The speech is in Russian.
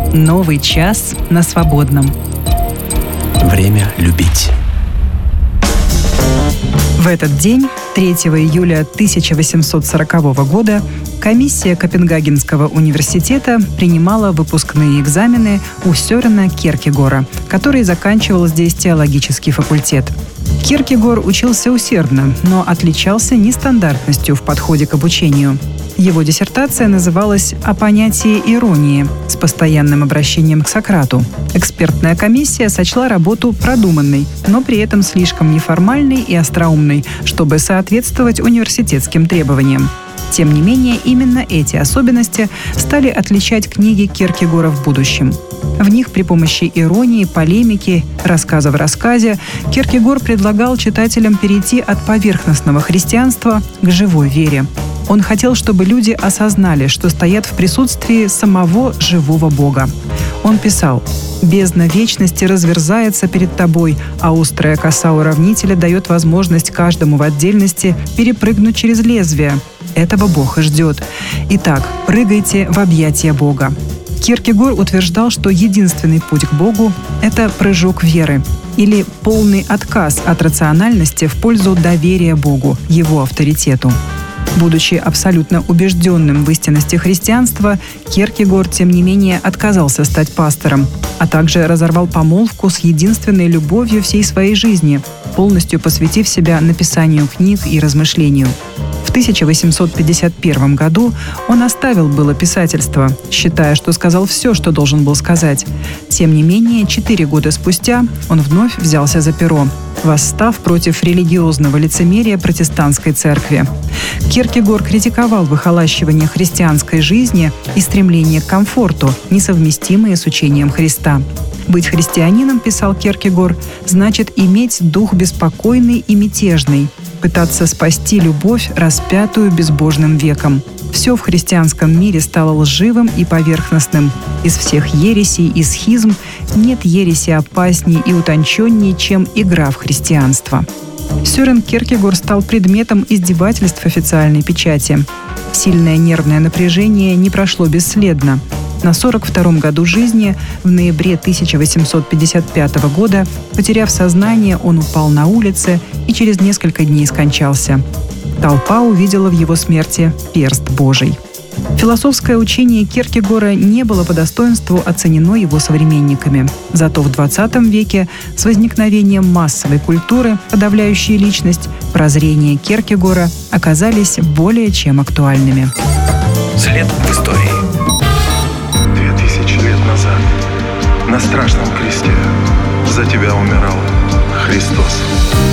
Новый час на свободном. Время любить. В этот день, 3 июля 1840 года, комиссия Копенгагенского университета принимала выпускные экзамены у Сёрена Кierkegaarда, который заканчивал здесь теологический факультет. Кierkegaard учился усердно, но отличался нестандартностью в подходе к обучению. Его диссертация называлась «О понятии иронии» с постоянным обращением к Сократу. Экспертная комиссия сочла работу продуманной, но при этом слишком неформальной и остроумной, чтобы соответствовать университетским требованиям. Тем не менее, именно эти особенности стали отличать книги Кierkegaarда в будущем. В них при помощи иронии, полемики, рассказа в рассказе Кierkegaard предлагал читателям перейти от поверхностного христианства к живой вере. Он хотел, чтобы люди осознали, что стоят в присутствии самого живого Бога. Он писал: «Бездна вечности разверзается перед тобой, а острая коса уравнителя дает возможность каждому в отдельности перепрыгнуть через лезвие. Этого Бог и ждет. Итак, прыгайте в объятия Бога». Кierkegaard утверждал, что единственный путь к Богу – это прыжок веры или полный отказ от рациональности в пользу доверия Богу, его авторитету. Будучи абсолютно убежденным в истинности христианства, Кierkegaard, тем не менее, отказался стать пастором, а также разорвал помолвку с единственной любовью всей своей жизни, полностью посвятив себя написанию книг и размышлению. В 1851 году он оставил было писательство, считая, что сказал все, что должен был сказать. Тем не менее, 4 года спустя он вновь взялся за перо, восстав против религиозного лицемерия протестантской церкви. Кierkegaard критиковал выхолащивание христианской жизни и стремление к комфорту, несовместимые с учением Христа. «Быть христианином, — писал Кierkegaard, — значит иметь дух беспокойный и мятежный, пытаться спасти любовь, распятую безбожным веком. Все в христианском мире стало лживым и поверхностным. Из всех ересей и схизм нет ереси опасней и утонченней, чем игра в христианство». Сёрен Кierkegaard стал предметом издевательств официальной печати. Сильное нервное напряжение не прошло бесследно. На 42-м году жизни, в ноябре 1855 года, потеряв сознание, он упал на улице и через несколько дней скончался. Толпа увидела в его смерти перст Божий. Философское учение Кierkegaarда не было по достоинству оценено его современниками. Зато в 20 веке с возникновением массовой культуры, подавляющей личность, прозрения Кierkegaarda оказались более чем актуальными. След в истории. 2000 лет назад на страшном кресте за тебя умирал Христос.